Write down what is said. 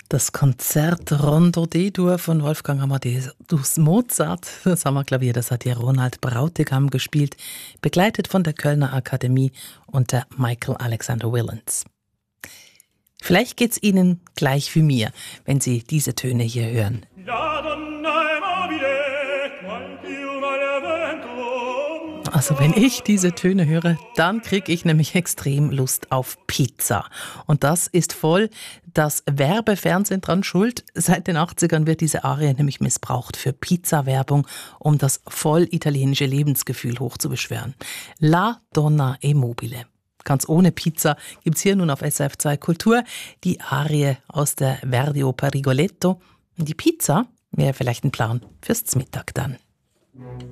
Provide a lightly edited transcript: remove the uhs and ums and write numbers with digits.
Das Konzert Rondo D-Dur von Wolfgang Amadeus Mozart, das Hammerklavier, das hat hier Ronald Brautigam gespielt, begleitet von der Kölner Akademie unter Michael Alexander Willens. Vielleicht geht's Ihnen gleich wie mir, wenn Sie diese Töne hier hören. Also wenn ich diese Töne höre, dann kriege ich nämlich extrem Lust auf Pizza. Und das ist voll das Werbefernsehen dran schuld. Seit den 80ern wird diese Arie nämlich missbraucht für Pizza-Werbung, um das voll italienische Lebensgefühl hochzubeschwören. La Donna e Mobile. Ganz ohne Pizza gibt's hier nun auf SRF 2 Kultur die Arie aus der Verdi-Oper Rigoletto. Die Pizza wäre vielleicht ein Plan fürs Mittag dann.